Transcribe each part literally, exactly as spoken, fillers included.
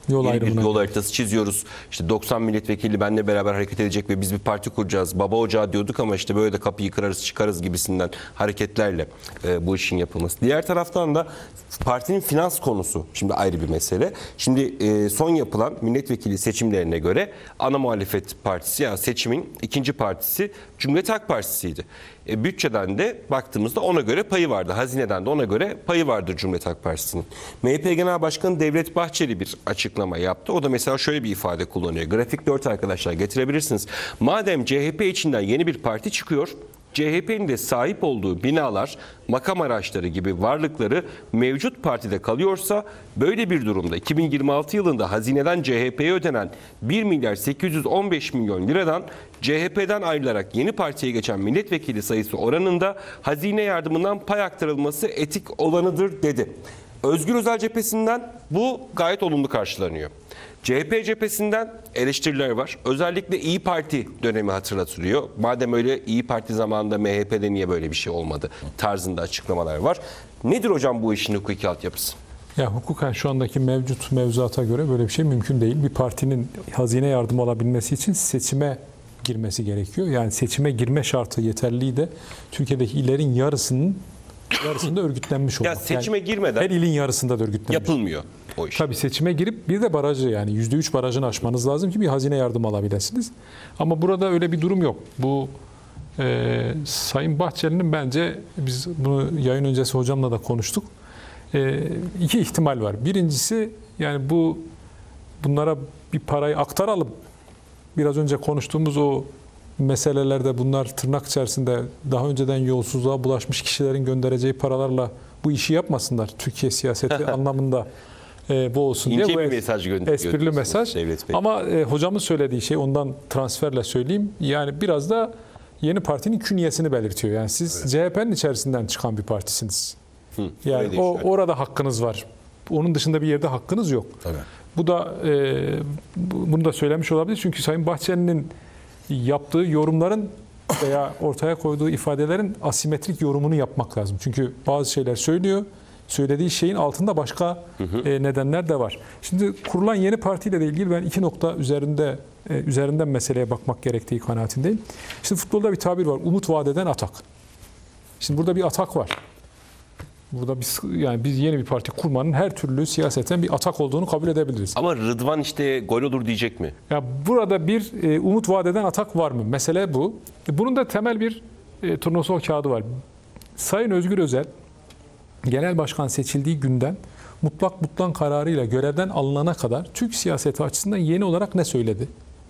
Yol Yeni bir ayrımına. yol haritası çiziyoruz. İşte doksan milletvekili benimle beraber hareket edecek ve biz bir parti kuracağız. Baba ocağı diyorduk ama işte böyle de kapıyı kırarız çıkarız gibisinden hareketlerle e, bu işin yapılması. Diğer taraftan da partinin finans konusu şimdi ayrı bir mesele. Şimdi e, son yapılan milletvekili seçimlerine göre ana muhalefet partisi, yani seçimin ikinci partisi Cumhuriyet Halk Partisi'ydi. E, bütçeden de baktığımızda ona göre payı vardı. Hazineden de ona göre payı vardır Cumhuriyet Halk Partisi'nin. M H P Genel Başkanı Devlet Bahçeli bir açıklama yaptı. O da mesela şöyle bir ifade kullanıyor. Grafik dört arkadaşlar getirebilirsiniz. Madem C H P içinden yeni bir parti çıkıyor, C H P'nin de sahip olduğu binalar, makam araçları gibi varlıkları mevcut partide kalıyorsa, böyle bir durumda iki bin yirmi altı yılında hazineden C H P'ye ödenen bir milyar sekiz yüz on beş milyon liradan C H P'den ayrılarak yeni partiye geçen milletvekili sayısı oranında hazine yardımından pay aktarılması etik olanıdır dedi. Özgür Özel cephesinden bu gayet olumlu karşılanıyor. C H P cephesinden eleştiriler var. Özellikle İyi Parti dönemi hatırlatılıyor. Madem öyle, İyi Parti zamanında M H P'de niye böyle bir şey olmadı tarzında açıklamalar var. Nedir hocam bu işin hukuki altyapısı? Ya hukuken şu andaki mevcut mevzuata göre böyle bir şey mümkün değil. Bir partinin hazine yardımı alabilmesi için seçime girmesi gerekiyor. Yani seçime girme şartı yeterliliği de Türkiye'deki illerin yarısının yarısında örgütlenmiş olmak. Ya seçime yani girmeden her ilin yarısında da örgütlenmiş. yapılmıyor o iş. Tabii seçime girip bir de barajı, yani yüzde üç barajını aşmanız lazım ki bir hazine yardımı alabilirsiniz. Ama burada öyle bir durum yok. Bu e, Sayın Bahçeli'nin, bence biz bunu yayın öncesi hocamla da konuştuk. E, iki ihtimal var. Birincisi, yani bu bunlara bir parayı aktaralım. Biraz önce konuştuğumuz o meselelerde bunlar tırnak içerisinde daha önceden yolsuzluğa bulaşmış kişilerin göndereceği paralarla bu işi yapmasınlar. Türkiye siyaseti anlamında e, bu olsun İnce diye. Bu bir mesaj gönderiyor. esprili mesaj. Devlet Bey. Ama e, hocamın söylediği şey, ondan transferle söyleyeyim. Yani biraz da yeni partinin künyesini belirtiyor. Yani siz evet. C H P'nin içerisinden çıkan bir partisiniz. Hı, yani o orada hakkınız var. Onun dışında bir yerde hakkınız yok. Tabii. Bu da e, bunu da söylemiş olabilir. Çünkü Sayın Bahçeli'nin yaptığı yorumların veya ortaya koyduğu ifadelerin asimetrik yorumunu yapmak lazım. Çünkü bazı şeyler söylüyor, söylediği şeyin altında başka hı hı. E, nedenler de var. Şimdi kurulan yeni partiyle de ilgili ben iki nokta üzerinde e, üzerinden meseleye bakmak gerektiği kanaatindeyim. Şimdi futbolda bir tabir var, umut vadeden atak. Şimdi burada bir atak var. Burada biz, yani biz yeni bir parti kurmanın her türlü siyaseten bir atak olduğunu kabul edebiliriz. Ama Rıdvan işte gol olur diyecek mi? Ya burada bir e, umut vadeden atak var mı? Mesele bu. E, bunun da temel bir e, turnusol kağıdı var. Sayın Özgür Özel genel başkan seçildiği günden mutlak mutlan kararıyla görevden alınana kadar Türk siyaseti açısından yeni olarak ne söyledi?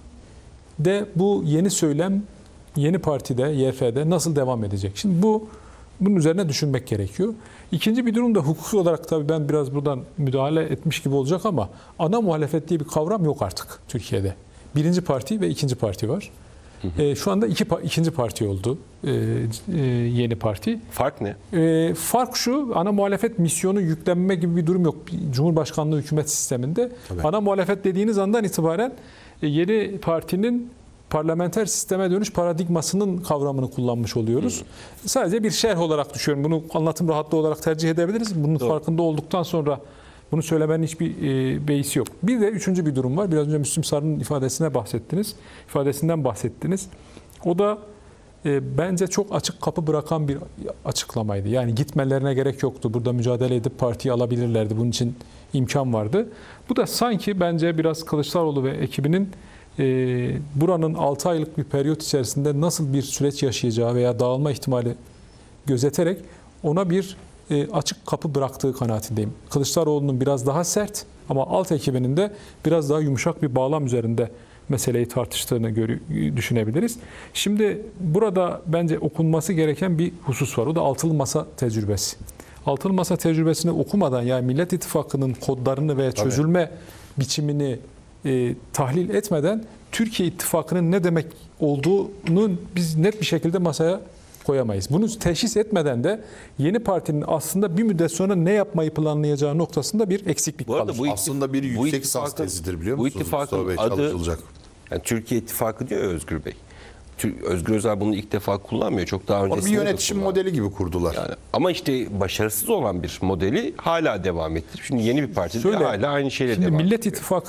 De bu yeni söylem yeni partide, Y F'de nasıl devam edecek? Şimdi bu bunun üzerine düşünmek gerekiyor. İkinci bir durum da hukuki olarak, tabii ben biraz buradan müdahale etmiş gibi olacak ama ana muhalefet diye bir kavram yok artık Türkiye'de. Birinci parti ve ikinci parti var. Hı hı. E, şu anda iki, ikinci parti oldu e, e, yeni parti. Fark ne? E, fark şu, ana muhalefet misyonu yüklenme gibi bir durum yok. Cumhurbaşkanlığı hükümet sisteminde. Tabii. Ana muhalefet dediğiniz andan itibaren e, yeni partinin parlamenter sisteme dönüş paradigmasının kavramını kullanmış oluyoruz. Hı. Sadece bir şerh olarak düşüyorum. Bunu anlatım rahatlığı olarak tercih edebiliriz. Bunun Doğru. farkında olduktan sonra bunu söylemenin hiçbir e, beisi yok. Bir de üçüncü bir durum var. Biraz önce Müslüm Sarı'nın ifadesine bahsettiniz. İfadesinden bahsettiniz. O da e, bence çok açık kapı bırakan bir açıklamaydı. Yani gitmelerine gerek yoktu. Burada mücadele edip partiyi alabilirlerdi. Bunun için imkan vardı. Bu da sanki bence biraz Kılıçdaroğlu ve ekibinin Ee, buranın altı aylık bir periyot içerisinde nasıl bir süreç yaşayacağı veya dağılma ihtimali gözeterek ona bir e, açık kapı bıraktığı kanaatindeyim. Kılıçdaroğlu'nun biraz daha sert ama alt ekibinin de biraz daha yumuşak bir bağlam üzerinde meseleyi tartıştığını düşünebiliriz. Şimdi burada bence okunması gereken bir husus var. O da altılı masa tecrübesi. Altılı masa tecrübesini okumadan, yani Millet İttifakı'nın kodlarını ve çözülme Tabii. biçimini E, tahlil etmeden Türkiye İttifakı'nın ne demek olduğunu biz net bir şekilde masaya koyamayız. Bunu teşhis etmeden de yeni partinin aslında bir müddet sonra ne yapmayı planlayacağı noktasında bir eksiklik bu arada kalır. Bu aslında bir yüksek sas tezidir, biliyor musunuz? Bu ittifakın Bey, adı yani Türkiye İttifakı diyor ya Özgür Bey. Özgür Özel bunu ilk defa kullanmıyor. Çok daha öncesinde bir yönetişim modeli gibi kurdular. Yani, ama işte başarısız olan bir modeli hala devam ettirip şimdi yeni bir partide Şöyle, hala aynı şeyle şimdi devam Millet ediyor. İttifakı